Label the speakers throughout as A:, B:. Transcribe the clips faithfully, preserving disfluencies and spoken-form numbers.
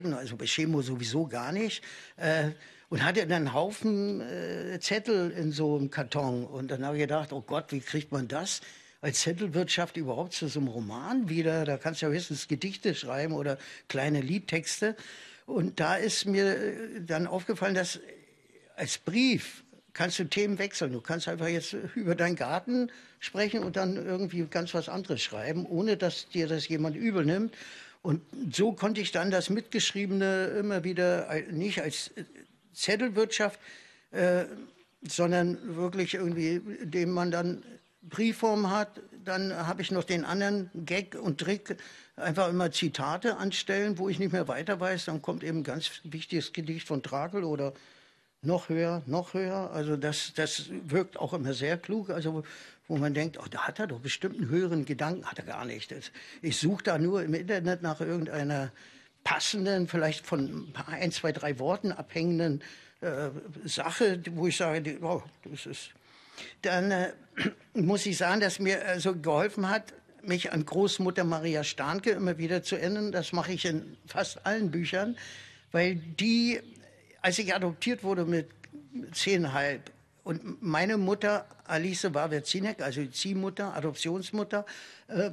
A: also bei Chemo sowieso gar nicht. Äh, und hatte dann einen Haufen äh, Zettel in so einem Karton. Und dann habe ich gedacht, oh Gott, wie kriegt man das als Zettelwirtschaft überhaupt zu so einem Roman wieder? Da kannst du ja höchstens Gedichte schreiben oder kleine Liedtexte. Und da ist mir äh, dann aufgefallen, dass als Brief kannst du Themen wechseln. Du kannst einfach jetzt über deinen Garten sprechen und dann irgendwie ganz was anderes schreiben, ohne dass dir das jemand übel nimmt. Und so konnte ich dann das Mitgeschriebene immer wieder nicht als Zettelwirtschaft, äh, sondern wirklich irgendwie, indem man dann Briefform hat. Dann habe ich noch den anderen Gag und Trick, einfach immer Zitate anstellen, wo ich nicht mehr weiter weiß. Dann kommt eben ein ganz wichtiges Gedicht von Trakel oder noch höher, noch höher. Also das, das wirkt auch immer sehr klug. Also wo man denkt, oh, da hat er doch bestimmt einen höheren Gedanken. Hat er gar nicht. Das, ich suche da nur im Internet nach irgendeiner passenden, vielleicht von ein, zwei, drei Worten abhängenden äh, Sache, wo ich sage, oh, das ist... Dann äh, muss ich sagen, dass mir also geholfen hat, mich an Großmutter Maria Stahnke immer wieder zu erinnern. Das mache ich in fast allen Büchern, weil die, als ich adoptiert wurde mit zehnhalb und meine Mutter Alice Wawerzinek, also die Ziehmutter, Adoptionsmutter, äh,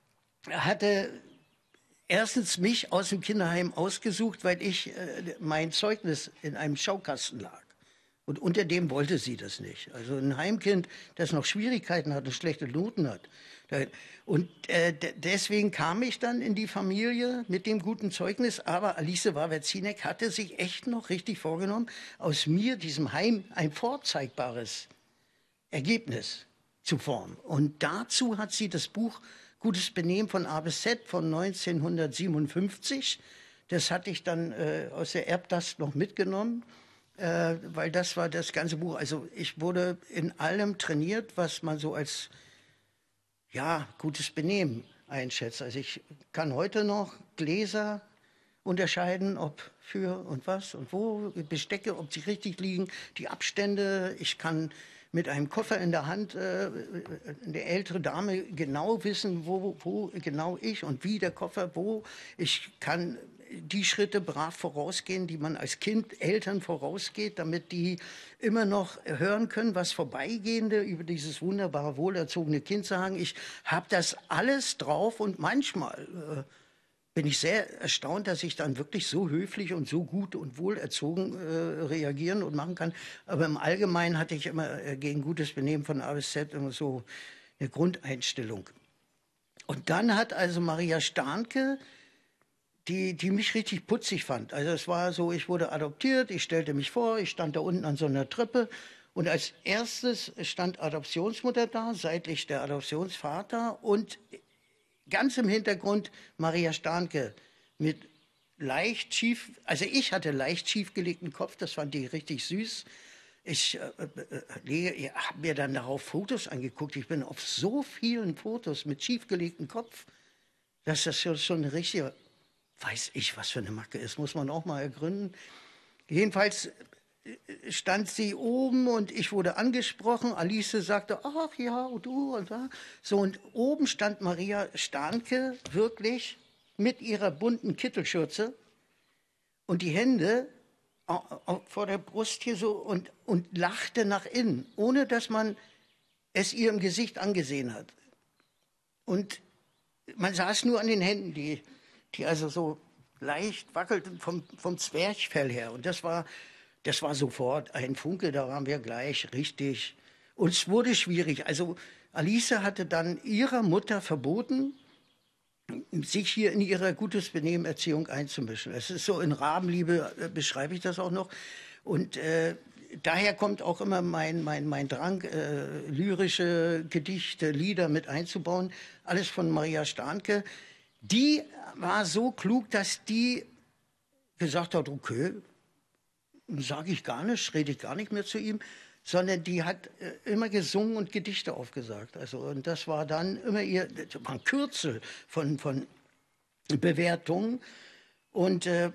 A: hatte erstens mich aus dem Kinderheim ausgesucht, weil ich äh, mein Zeugnis in einem Schaukasten lag. Und unter dem wollte sie das nicht. Also ein Heimkind, das noch Schwierigkeiten hat und schlechte Noten hat. Und äh, deswegen kam ich dann in die Familie mit dem guten Zeugnis. Aber Alice Wawerzinek hatte sich echt noch richtig vorgenommen, aus mir, diesem Heim, ein vorzeigbares Ergebnis zu formen. Und dazu hat sie das Buch Gutes Benehmen von A bis Z von neunzehnhundertsiebenundfünfzig, das hatte ich dann äh, aus der Erbdast noch mitgenommen. Äh, weil das war das ganze Buch. Also ich wurde in allem trainiert, was man so als ja, gutes Benehmen einschätzt. Also ich kann heute noch Gläser unterscheiden, ob für und was und wo, Bestecke, ob sie richtig liegen, die Abstände. Ich kann mit einem Koffer in der Hand äh, eine ältere Dame genau wissen, wo, wo genau ich und wie der Koffer, wo. Ich kann die Schritte brav vorausgehen, die man als Kind Eltern vorausgeht, damit die immer noch hören können, was Vorbeigehende über dieses wunderbare, wohlerzogene Kind sagen. Ich habe das alles drauf und manchmal äh, bin ich sehr erstaunt, dass ich dann wirklich so höflich und so gut und wohlerzogen äh, reagieren und machen kann. Aber im Allgemeinen hatte ich immer äh, gegen gutes Benehmen von A bis Z immer so eine Grundeinstellung. Und dann hat also Maria Stahnke, die, die mich richtig putzig fand. Also es war so, ich wurde adoptiert, ich stellte mich vor, ich stand da unten an so einer Treppe und als erstes stand Adoptionsmutter da, seitlich der Adoptionsvater und ganz im Hintergrund Maria Stahnke mit leicht schief, also ich hatte leicht schiefgelegten Kopf, das fand die richtig süß. Ich äh, äh, habe mir dann darauf Fotos angeguckt. Ich bin auf so vielen Fotos mit schiefgelegtem Kopf, dass das schon eine richtige, weiß ich, was für eine Macke ist, muss man auch mal ergründen. Jedenfalls stand sie oben und ich wurde angesprochen. Alice sagte, ach ja, und du und da. So, und oben stand Maria Stahnke wirklich mit ihrer bunten Kittelschürze und die Hände vor der Brust hier so und, und lachte nach innen, ohne dass man es ihr im Gesicht angesehen hat. Und man sah es nur an den Händen, die, die also so leicht wackelten vom, vom Zwerchfell her. Und das war, das war sofort ein Funke, da waren wir gleich richtig. Und es wurde schwierig. Also Alice hatte dann ihrer Mutter verboten, sich hier in ihrer gutes Benehmen Erziehung einzumischen. Es ist so, in Rabenliebe äh, beschreibe ich das auch noch. Und äh, daher kommt auch immer mein, mein, mein Drang, äh, lyrische Gedichte, Lieder mit einzubauen. Alles von Maria Stahnke. Die war so klug, dass die gesagt hat, okay, sage ich gar nicht, rede ich gar nicht mehr zu ihm, sondern die hat äh, immer gesungen und Gedichte aufgesagt. Also, und das war dann immer ihr, das war ein Kürzel von, von Bewertungen. Und äh,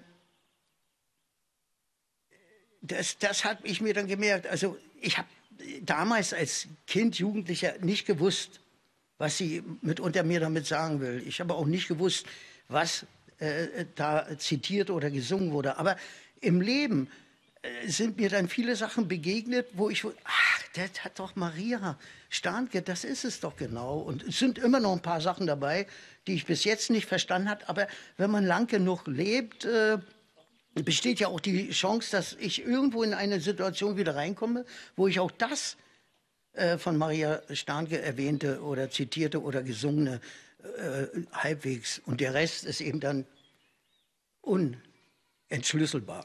A: das, das habe ich mir dann gemerkt. Also ich habe damals als Kind, Jugendlicher nicht gewusst, was sie mitunter mir damit sagen will. Ich habe auch nicht gewusst, was äh, da zitiert oder gesungen wurde. Aber im Leben äh, sind mir dann viele Sachen begegnet, wo ich, ach, das hat doch Maria Stahnke, das ist es doch genau. Und es sind immer noch ein paar Sachen dabei, die ich bis jetzt nicht verstanden habe. Aber wenn man lang genug lebt, äh, besteht ja auch die Chance, dass ich irgendwo in eine Situation wieder reinkomme, wo ich auch das äh, von Maria Stahnke erwähnte oder zitierte oder gesungene äh, halbwegs. Und der Rest ist eben dann unentschlüsselbar.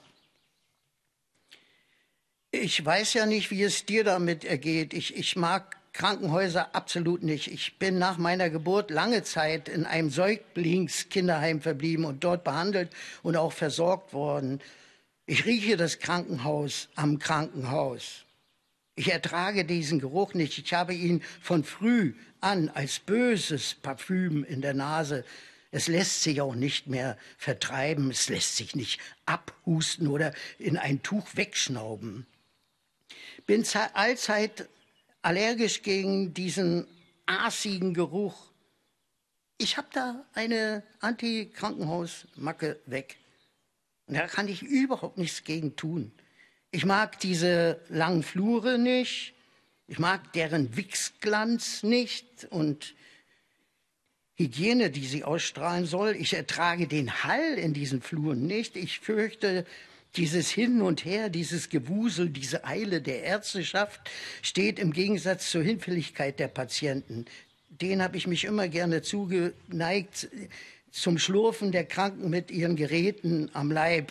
A: Ich weiß ja nicht, wie es dir damit ergeht. Ich, ich mag Krankenhäuser absolut nicht. Ich bin nach meiner Geburt lange Zeit in einem Säuglingskinderheim verblieben und dort behandelt und auch versorgt worden. Ich rieche das Krankenhaus am Krankenhaus. Ich ertrage diesen Geruch nicht. Ich habe ihn von früh an als böses Parfüm in der Nase. Es lässt sich auch nicht mehr vertreiben. Es lässt sich nicht abhusten oder in ein Tuch wegschnauben. Bin allzeit allergisch gegen diesen aasigen Geruch. Ich habe da eine Anti-Krankenhaus-Macke weg. Und da kann ich überhaupt nichts gegen tun. Ich mag diese langen Flure nicht. Ich mag deren Wichsglanz nicht und Hygiene, die sie ausstrahlen soll. Ich ertrage den Hall in diesen Fluren nicht. Ich fürchte, dieses Hin und Her, dieses Gewusel, diese Eile der Ärzteschaft steht im Gegensatz zur Hinfälligkeit der Patienten. Denen habe ich mich immer gerne zugeneigt, zum Schlurfen der Kranken mit ihren Geräten am Leib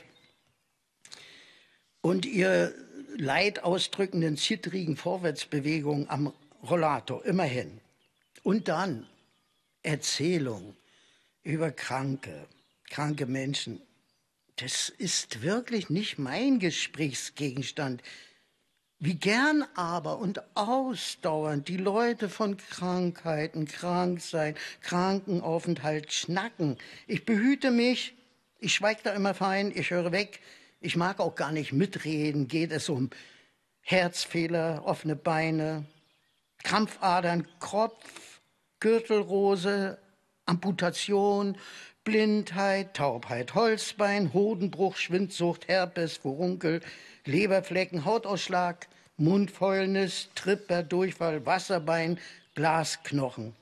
A: und ihr Leid ausdrückenden, zittrigen Vorwärtsbewegungen am Rollator, immerhin. Und dann Erzählung über Kranke, kranke Menschen. Das ist wirklich nicht mein Gesprächsgegenstand. Wie gern aber und ausdauernd die Leute von Krankheiten, Kranksein, Krankenaufenthalt schnacken. Ich behüte mich, ich schweige da immer fein, ich höre weg. Ich mag auch gar nicht mitreden. Geht es um Herzfehler, offene Beine, Krampfadern, Kropf, Gürtelrose, Amputation, Blindheit, Taubheit, Holzbein, Hodenbruch, Schwindsucht, Herpes, Furunkel, Leberflecken, Hautausschlag, Mundfäulnis, Tripper, Durchfall, Wasserbein, Glasknochen.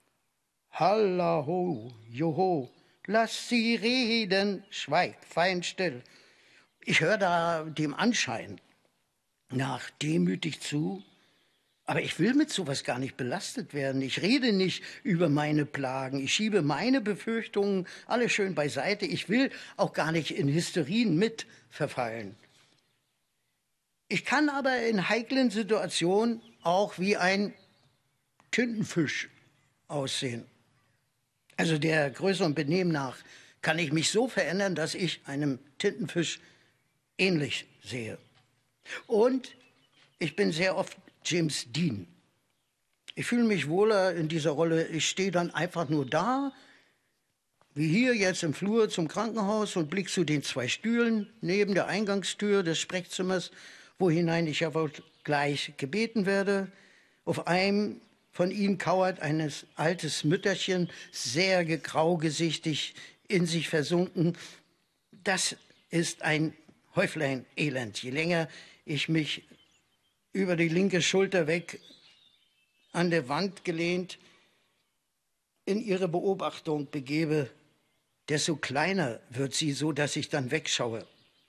A: Hallaho, joho, lass sie reden, schweig, fein still. Ich höre da dem Anschein nach demütig zu, aber ich will mit sowas gar nicht belastet werden. Ich rede nicht über meine Plagen. Ich schiebe meine Befürchtungen alle schön beiseite. Ich will auch gar nicht in Hysterien mit verfallen. Ich kann aber in heiklen Situationen auch wie ein Tintenfisch aussehen. Also der Größe und Benehmen nach kann ich mich so verändern, dass ich einem Tintenfisch ähnlich sehe. Und ich bin sehr oft James Dean. Ich fühle mich wohler in dieser Rolle. Ich stehe dann einfach nur da, wie hier jetzt im Flur zum Krankenhaus und blick zu den zwei Stühlen neben der Eingangstür des Sprechzimmers, wo hinein ich ja wohl gleich gebeten werde. Auf einem von ihnen kauert ein altes Mütterchen, sehr graugesichtig, in sich versunken. Das ist ein Häuflein Elend. Je länger ich mich über die linke Schulter weg, an der Wand gelehnt, in ihre Beobachtung begebe, desto kleiner wird sie, so dass ich dann wegschaue.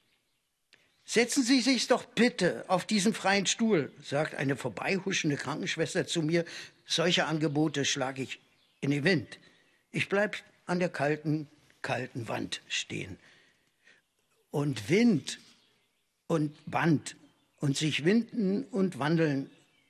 A: Setzen Sie sich doch bitte auf diesen freien Stuhl, sagt eine vorbeihuschende Krankenschwester zu mir. Solche Angebote schlage ich in den Wind. Ich bleib an der kalten, kalten Wand stehen. Und Wind und Wand und sich winden und wandeln.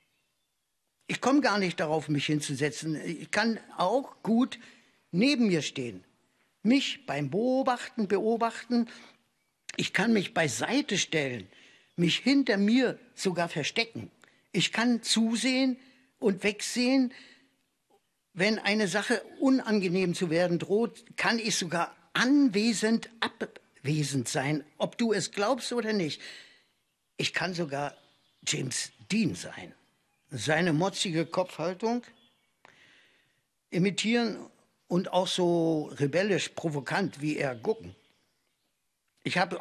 A: Ich komme gar nicht darauf, mich hinzusetzen. Ich kann auch gut neben mir stehen. Mich beim Beobachten beobachten. Ich kann mich beiseite stellen, mich hinter mir sogar verstecken. Ich kann zusehen und wegsehen. Wenn eine Sache unangenehm zu werden droht, kann ich sogar anwesend, abwesend sein, ob du es glaubst oder nicht. Ich kann sogar James Dean sein. Seine motzige Kopfhaltung imitieren und auch so rebellisch, provokant wie er gucken. Ich habe